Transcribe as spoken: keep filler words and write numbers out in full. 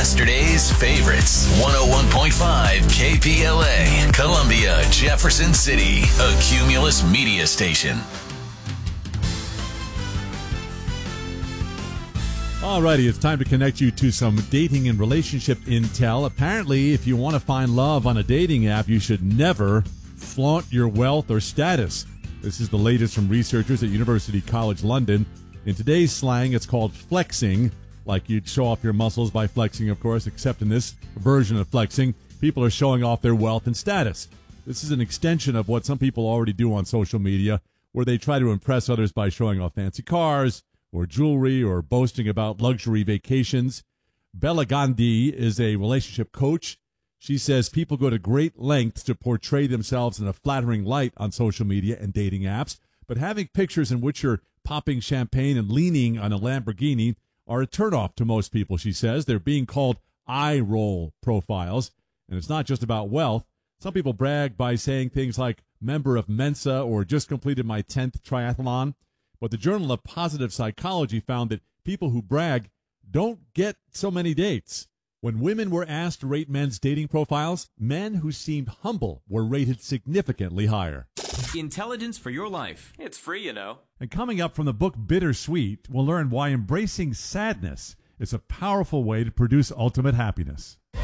Yesterday's favorites. one oh one point five K P L A, Columbia, Jefferson City, a Cumulus media station. Alrighty, it's time to connect you to some dating and relationship intel. Apparently, if you want to find love on a dating app, you should never flaunt your wealth or status. This is the latest from researchers at University College London. In today's slang, it's called flexing, like you'd show off your muscles by flexing, of course, except in this version of flexing, people are showing off their wealth and status. This is an extension of what some people already do on social media, where they try to impress others by showing off fancy cars or jewelry or boasting about luxury vacations. Bella Gandhi is a relationship coach. She says people go to great lengths to portray themselves in a flattering light on social media and dating apps, but having pictures in which you're popping champagne and leaning on a Lamborghini are a turnoff to most people, she says. They're being called eye roll profiles, and it's not just about wealth. Some people brag by saying things like member of Mensa or just completed my tenth triathlon, but the Journal of Positive Psychology found that people who brag don't get so many dates. When women were asked to rate men's dating profiles, men who seemed humble were rated significantly higher. Intelligence for your life. It's free, you know. And coming up from the book Bittersweet, we'll learn why embracing sadness is a powerful way to produce ultimate happiness.